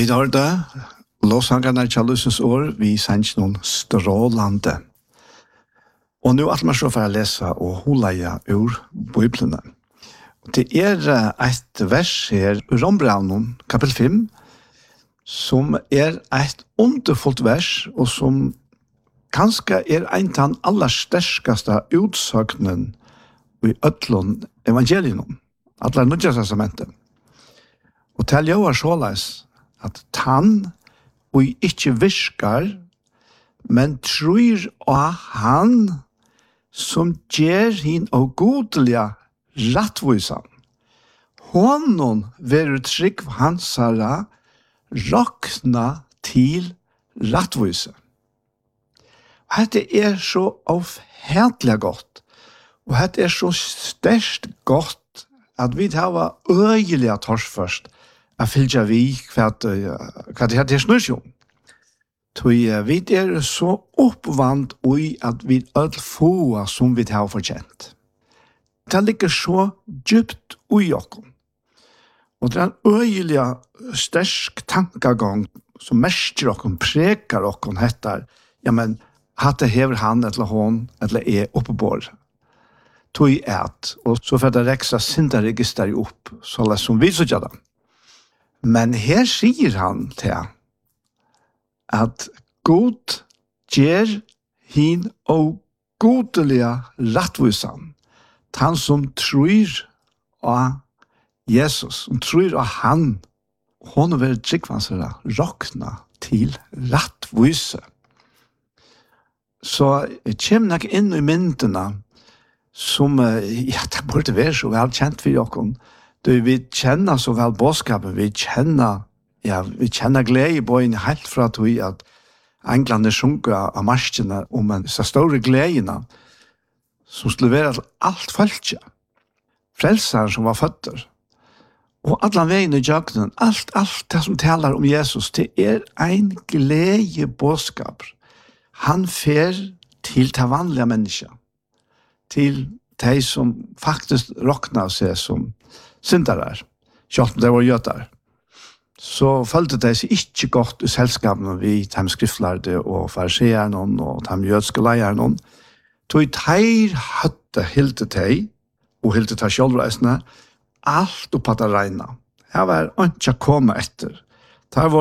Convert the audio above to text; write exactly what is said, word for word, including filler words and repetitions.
Vi hørte lovsangerne til Lusens år, vi sendte noen strålande. Og nå er man så for å lese og holde ur Bibelen. Det er et vers her, Rombrevnen, kapittel fem, som er et underfullt vers, og som kanskje er en av den aller sterkeste utsøknen i øtlån evangelium, alle nødja testamentet. Og til jeg er såleis at han og ikke viskar, men tror av han som gjør hin og godelige rettvisan. Honom verur trygg hansara rakna til rettvise. Og dette er så avhætlig godt, og dette er så sterkt godt, at vi har øyelig tors først, jeg fylgja vi hva det heter snusjon. Vi er så oppvant i at vi er få som vi har fortjent. Det ligger så djupt i oss. Og det er en øyelig sterk tankegang som mestrer oss, prekar oss, heter, ja, men hatt det hever han eller hon eller er oppebord. Tog et, og så får det reksa syndaregister opp, så la som vi så gjør det. Men her sier han til at God gjør hin og godelige rettvisan, han som tror av Jesus, som tror av han, hon vil tryggvansere råkna til rettvise. Så jeg kommer nok inn i myndene som, ja, det burde være så velkjent for dere. Du, vi kjenner så vel bådskapet, vi kjenner, ja, vi kjenner glede på en helt fra tog at englene sjunker av marskene om en så store gledene som skulle være alt følge. Frelseren som var føtter. Og alle veien i jøgnen, alt, alt det som taler om Jesus, det er en glede bådskap. Han fer til de vanlige mennesker, til de som faktisk råkner seg som syndere, selv om det var gjøter. Så følte de seg ikke godt i selskapene vi, de skriftlærde og fariseerne og de jødske leierne. Tog de høtte hilde de, og hilde de selvreisende, alt oppe at det regnet. Her var ikke å komme etter. Det var